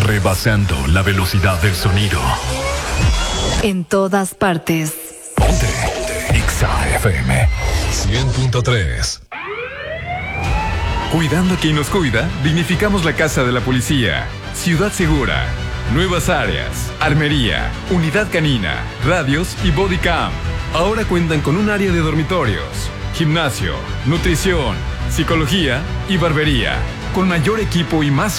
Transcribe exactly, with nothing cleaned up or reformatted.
rebasando la velocidad del sonido. En todas partes. Ponte, ponte. Exa F M cien punto tres. Cuidando a quien nos cuida, dignificamos la casa de la policía. Ciudad Segura. Nuevas áreas, armería, unidad canina, radios y body cam. Ahora cuentan con un área de dormitorios, gimnasio, nutrición, psicología y barbería, con mayor equipo y más